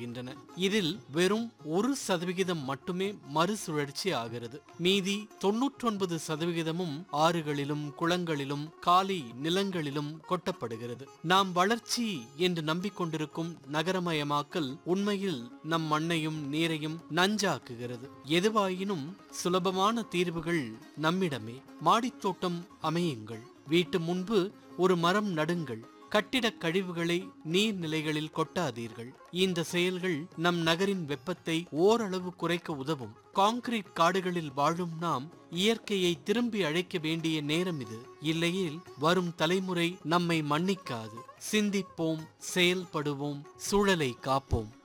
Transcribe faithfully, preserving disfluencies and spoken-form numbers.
ஆகின்றன. இதில் வெறும் ஒரு சதவிகிதம் மட்டுமே மறுசுழற்சி ஆகிறது. மீதி தொன்னூற்றி ஒன்பது சதவிகிதமும் ஆறுகளிலும் குளங்களிலும் காலி நிலங்களிலும் கொட்டப்படுகிறது. நாம் வளர்ச்சி என்று நம்பிக்கொண்டிருக்கும் நகரமயமாக்கல் உண்மையில் நம் மண்ணையும் நீரையும் நஞ்சாக்குகிறது. எதுவாயினும் சுலபமான தீர்வுகள் நம்மிடமே. மாடித்தோட்டம் அமையுங்கள், வீட்டு முன்பு ஒரு மரம் நடுங்கள், கட்டிடக் கழிவுகளை நீர்நிலைகளில் கொட்டாதீர்கள். இந்த செயல்கள் நம் நகரின் வெப்பத்தை ஓரளவு குறைக்க உதவும். கான்கிரீட் காடுகளில் வாழும் நாம் இயற்கையை திரும்பி அழைக்க வேண்டிய நேரம் இது. இல்லையேல் வரும் தலைமுறை நம்மை மன்னிக்காது. சிந்திப்போம், செயல்படுவோம், சூழலை காப்போம்.